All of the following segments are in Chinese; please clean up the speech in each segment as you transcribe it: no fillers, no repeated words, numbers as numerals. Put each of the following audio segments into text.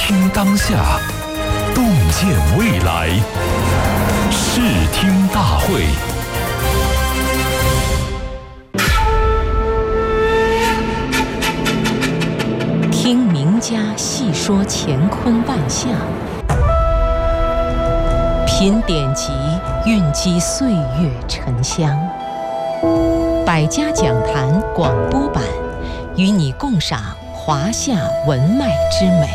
听当下，洞见未来。视听大会。 听名家细说乾坤万象，品典籍蕴积岁月沉香。百家讲坛广播版，与你共赏华夏文脉之美。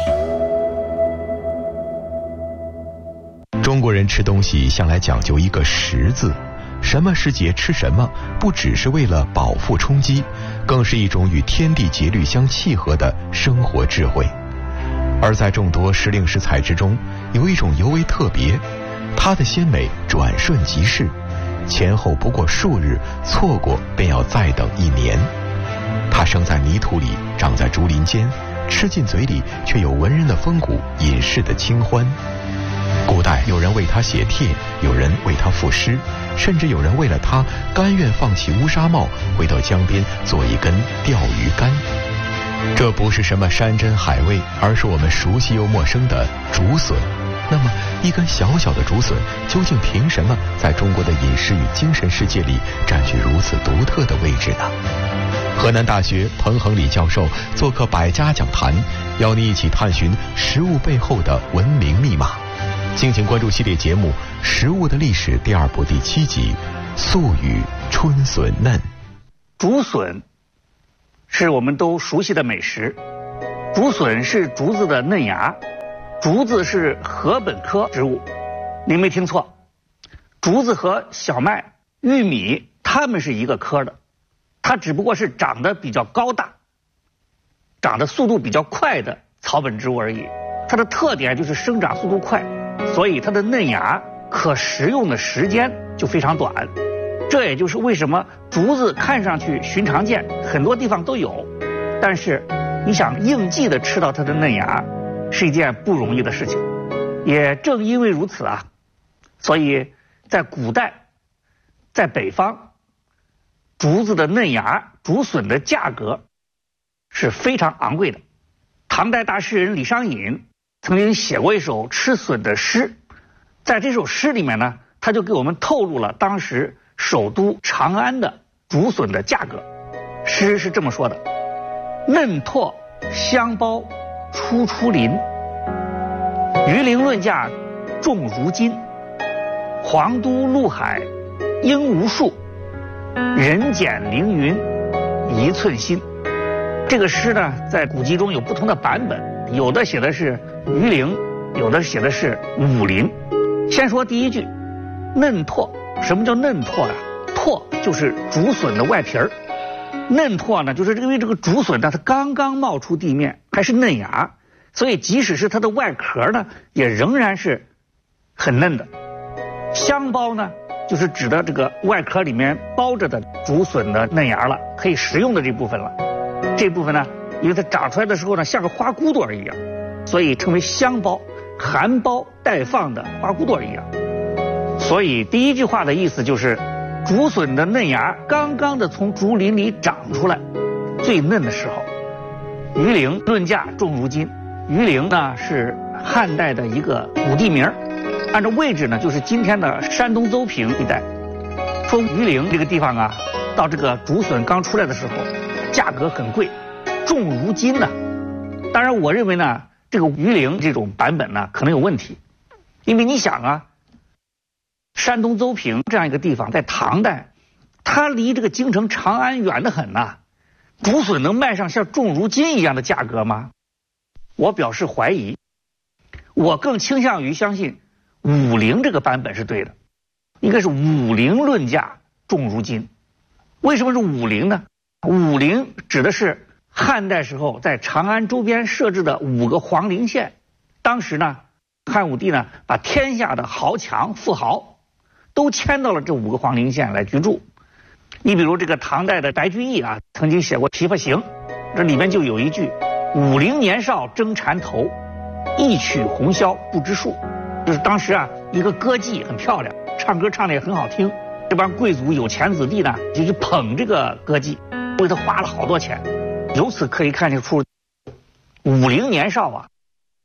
中国人吃东西向来讲究一个食字，什么时节吃什么，不只是为了饱腹充饥，更是一种与天地节律相契合的生活智慧。而在众多时令食材之中，有一种尤为特别，它的鲜美转瞬即逝，前后不过数日，错过便要再等1年。它生在泥土里，长在竹林间，吃进嘴里却有文人的风骨，隐士的清欢。古代有人为它写帖，有人为它赋诗，甚至有人为了它甘愿放弃乌纱帽，回到江边做一根钓鱼竿。这不是什么山珍海味，而是我们熟悉又陌生的竹笋。那么一根小小的竹笋究竟凭什么在中国的饮食与精神世界里占据如此独特的位置呢？河南大学彭恒礼教授做客百家讲坛，邀你一起探寻食物背后的文明密码。敬请关注系列节目《食物的历史》第2部第7集《素语春笋嫩》。 竹笋是我们都熟悉的美食，竹笋是竹子的嫩芽，竹子是禾本科植物。您没听错，竹子和小麦、玉米它们是一个科的，它只不过是长得比较高大，长得速度比较快的草本植物而已。它的特点就是生长速度快，所以它的嫩芽可食用的时间就非常短。这也就是为什么竹子看上去寻常见，很多地方都有，但是你想应季的吃到它的嫩芽是一件不容易的事情。也正因为如此啊，所以在古代，在北方，竹子的嫩芽、竹笋的价格是非常昂贵的。唐代大诗人李商隐曾经写过一首吃笋的诗，在这首诗里面呢，他就给我们透露了当时首都长安的竹笋的价格。诗是这么说的：嫩拓香苞初出林，鱼鳞论价重如金，黄都陆海应无数，人捡凌云一寸心。这个诗呢，在古籍中有不同的版本，有的写的是鱼鳞，有的写的是武鳞。先说第一句，嫩拓。什么叫嫩拓啊？拓就是竹笋的外皮儿，嫩拓呢，就是因为这个竹笋呢，它刚刚冒出地面，还是嫩芽，所以即使是它的外壳呢，也仍然是很嫩的。香苞呢，就是指的这个外壳里面包着的竹笋的嫩芽了，可以食用的这部分了。这部分呢，因为它长出来的时候呢，像个花骨朵一样，所以称为香苞，含苞待放的花骨朵一样。所以第一句话的意思就是，竹笋的嫩芽刚刚的从竹林里长出来，最嫩的时候。鱼鳞论价重如金，鱼鳞呢是汉代的一个古地名，按照位置呢就是今天的山东邹平一带。说鱼鳞这个地方啊，到这个竹笋刚出来的时候，价格很贵，重如金呢。当然我认为呢，这个鱼鳞这种版本呢可能有问题，因为你想啊，山东邹平这样一个地方，在唐代，它离这个京城长安远得很呐，竹笋能卖上像重如金一样的价格吗？我表示怀疑，我更倾向于相信武陵这个版本是对的，应该是武陵论价重如金。为什么是武陵呢？武陵指的是汉代时候在长安周边设置的5个皇陵县。当时呢，汉武帝呢把天下的豪强富豪都迁到了这5个皇陵县来居住。你比如这个唐代的白居易啊，曾经写过《琵琶行》，这里面就有一句：武陵年少争缠头，一曲红绡不知数。就是当时啊，一个歌妓很漂亮，唱歌唱得也很好听，这帮贵族有钱子弟呢就去捧这个歌妓，为他花了好多钱。由此可以看得出，武陵年少啊，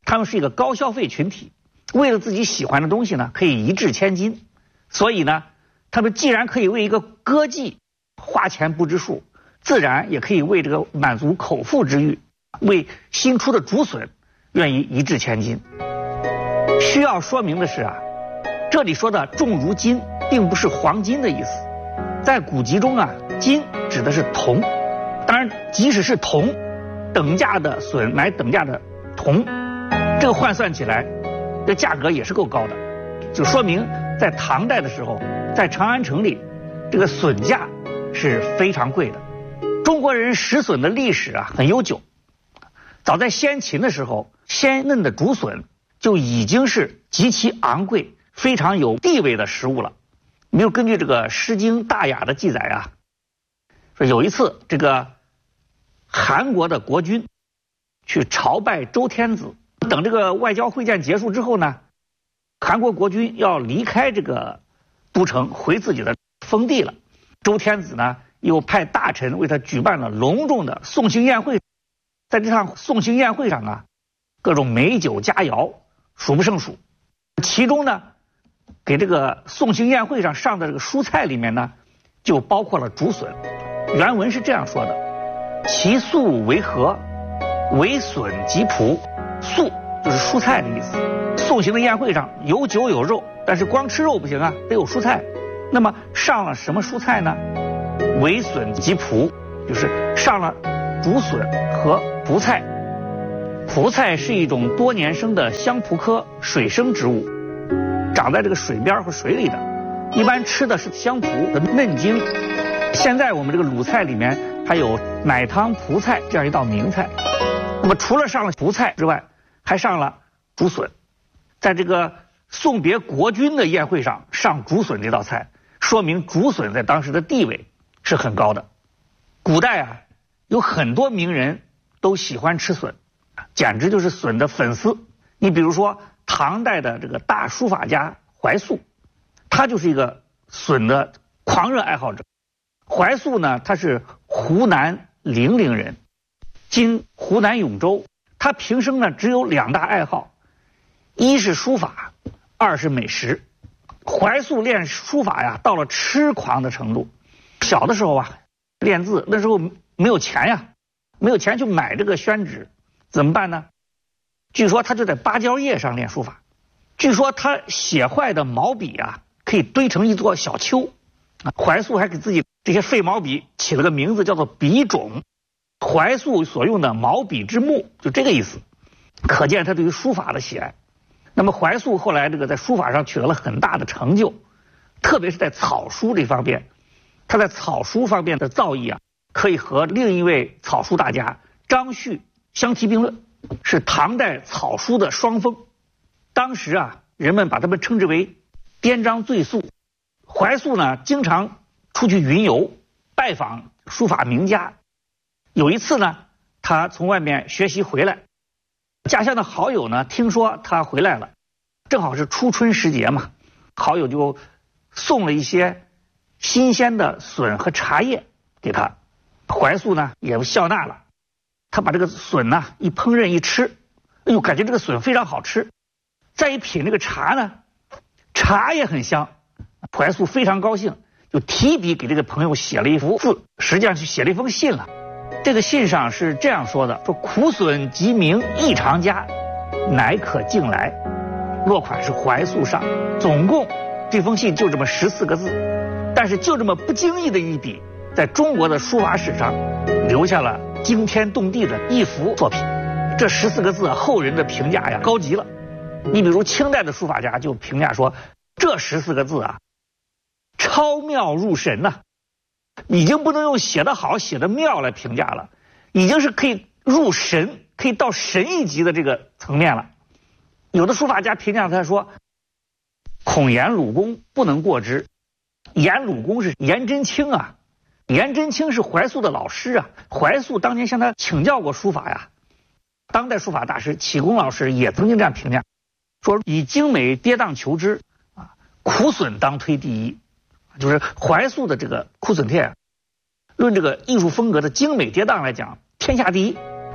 他们是一个高消费群体，为了自己喜欢的东西呢，可以一掷千金。所以呢，他们既然可以为一个歌妓花钱不知数，自然也可以为这个满足口腹之欲，为新出的竹笋愿意一掷千金。需要说明的是啊，这里说的重如金，并不是黄金的意思。在古籍中啊，金指的是铜，当然即使是铜，等价的笋买等价的铜，这个换算起来，这价格也是够高的，就说明在唐代的时候，在长安城里，这个笋价是非常贵的。中国人食笋的历史啊很悠久，早在先秦的时候，鲜嫩的竹笋就已经是极其昂贵、非常有地位的食物了。没有根据这个《诗经·大雅》的记载啊，说有一次这个韩国的国君去朝拜周天子，等这个外交会见结束之后呢，韩国国君要离开这个都城回自己的封地了。周天子呢又派大臣为他举办了隆重的送行宴会，在这场送行宴会上啊，各种美酒佳肴数不胜数，其中呢给这个送行宴会上上的这个蔬菜里面呢，就包括了竹笋。原文是这样说的：其素为何？为笋及蒲。素就是蔬菜的意思。送行的宴会上有酒有肉，但是光吃肉不行啊，得有蔬菜。那么上了什么蔬菜呢？为笋及蒲，就是上了竹笋和蒲菜。蒲菜是一种多年生的香蒲科水生植物，长在这个水边和水里的，一般吃的是香蒲的嫩茎。现在我们这个鲁菜里面还有奶汤蒲菜这样一道名菜。那么除了上了蒲菜之外，还上了竹笋。在这个送别国君的宴会上上竹笋这道菜，说明竹笋在当时的地位是很高的。古代啊，有很多名人都喜欢吃笋，简直就是笋的粉丝。你比如说唐代的这个大书法家怀素，他就是一个笋的狂热爱好者。怀素呢，他是湖南零陵人，今湖南永州。他平生呢只有2大爱好，一是书法，二是美食。怀素练书法呀，到了痴狂的程度。小的时候啊，练字那时候没有钱呀，没有钱去买这个宣纸，怎么办呢？据说他就在芭蕉叶上练书法。据说他写坏的毛笔啊，可以堆成一座小丘。怀素还给自己这些废毛笔起了个名字，叫做笔种。怀素所用的毛笔之目，就这个意思，可见他对于书法的喜爱。那么怀素后来这个在书法上取得了很大的成就，特别是在草书这方面，他在草书方面的造诣啊，可以和另一位草书大家张旭相提并论，是唐代草书的双峰。当时啊，人们把他们称之为颠章醉素。怀素呢，经常出去云游，拜访书法名家。有一次呢，他从外面学习回来，家乡的好友呢听说他回来了，正好是初春时节嘛，好友就送了一些新鲜的笋和茶叶给他。怀素呢也笑纳了，他把这个笋呢一烹饪一吃，哎呦，感觉这个笋非常好吃。再一品这个茶呢，茶也很香。怀素非常高兴，就提笔给这个朋友写了一幅字，实际上是写了一封信了。这个信上是这样说的：说苦笋即名异常佳，乃可敬来。落款是怀素上。总共这封信就这么14个字，但是就这么不经意的一笔，在中国的书法史上留下了惊天动地的一幅作品。这14个字后人的评价呀高极了。你比如清代的书法家就评价说，这14个字啊超妙入神呐，已经不能用写得好写得妙来评价了，已经是可以入神，可以到神一级的这个层面了。有的书法家评价他说，孔颜鲁公不能过之。颜鲁公是颜真卿啊，颜真卿是怀素的老师啊，怀素当年向他请教过书法呀。当代书法大师启功老师也曾经这样评价，说以精美跌宕求之啊，苦笋当推第一。就是怀素的这个苦笋帖，论这个艺术风格的精美跌宕来讲，天下第一。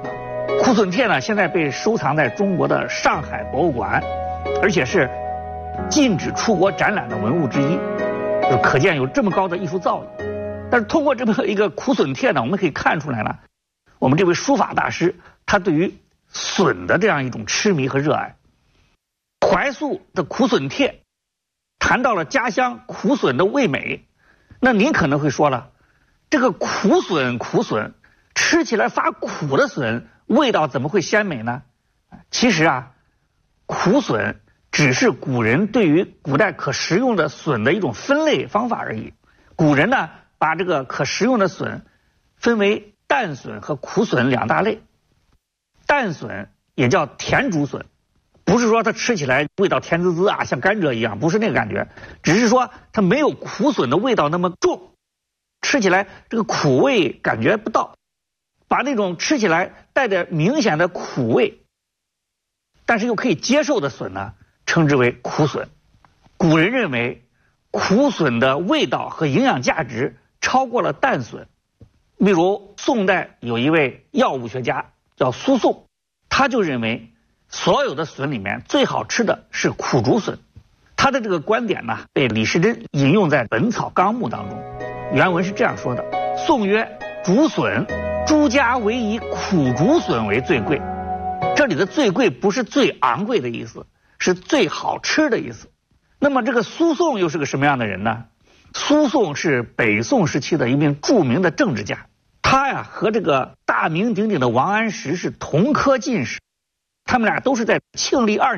苦笋帖呢，现在被收藏在中国的上海博物馆，而且是禁止出国展览的文物之一，就可见有这么高的艺术造诣。但是通过这么一个苦笋帖呢，我们可以看出来呢，我们这位书法大师他对于笋的这样一种痴迷和热爱。怀素的苦笋帖谈到了家乡苦笋的味美，那您可能会说了，这个苦笋吃起来发苦的笋，味道怎么会鲜美呢？其实啊，苦笋只是古人对于古代可食用的笋的一种分类方法而已。古人呢，把这个可食用的笋分为淡笋和苦笋两大类。淡笋也叫甜竹笋，不是说它吃起来味道甜滋滋啊，像甘蔗一样，不是那个感觉，只是说它没有苦笋的味道那么重，吃起来这个苦味感觉不到，把那种吃起来带着明显的苦味但是又可以接受的笋呢，称之为苦笋。古人认为苦笋的味道和营养价值超过了淡笋。例如宋代有一位药物学家叫苏颂，他就认为所有的笋里面最好吃的是苦竹笋。他的这个观点呢，被李时珍引用在《本草纲目》当中。原文是这样说的：宋曰，竹笋，诸家唯以苦竹笋为最贵。这里的最贵不是最昂贵的意思，是最好吃的意思。那么这个苏颂又是个什么样的人呢？苏颂是北宋时期的一名著名的政治家，他呀和这个大名鼎鼎的王安石是同科进士，他们俩都是在庆历2年